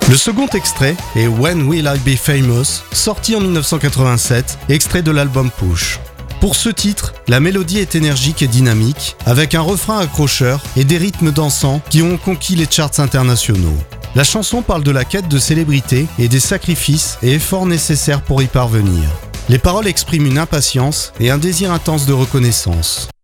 Le second extrait est When Will I Be Famous, sorti en 1987, extrait de l'album Push. Pour ce titre, la mélodie est énergique et dynamique, avec un refrain accrocheur et des rythmes dansants qui ont conquis les charts internationaux. La chanson parle de la quête de célébrité et des sacrifices et efforts nécessaires pour y parvenir. Les paroles expriment une impatience et un désir intense de reconnaissance.